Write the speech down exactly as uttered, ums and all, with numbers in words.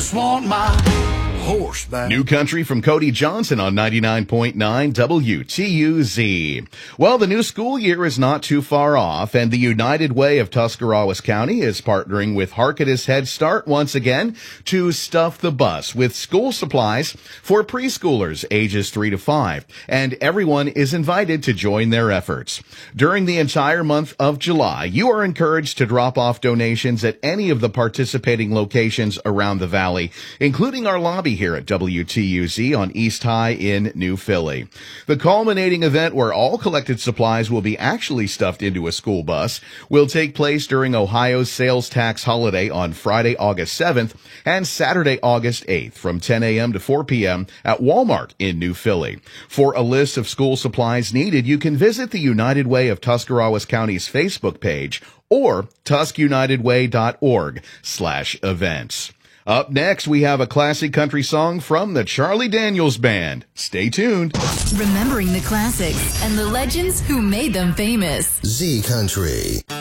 just want my horse back. New country from Cody Johnson on ninety-nine point nine W T U Z. Well, the new school year is not too far off, and the United Way of Tuscarawas County is partnering with Harkadis Head Start once again to stuff the bus with school supplies for preschoolers ages three to five, and everyone is invited to join their efforts. During the entire month of July, you are encouraged to drop off donations at any of the participating locations around the valley, including our lobby here at W T U Z on East High in New Philly. The culminating event where all collected supplies will be actually stuffed into a school bus will take place during Ohio's sales tax holiday on Friday, August seventh and Saturday, August eighth from ten a.m. to four p.m. at Walmart in New Philly. For a list of school supplies needed, you can visit the United Way of Tuscarawas County's Facebook page or tusk united way dot org slash events. Up next, we have a classic country song from the Charlie Daniels Band. Stay tuned. Remembering the classics and the legends who made them famous. Z Country.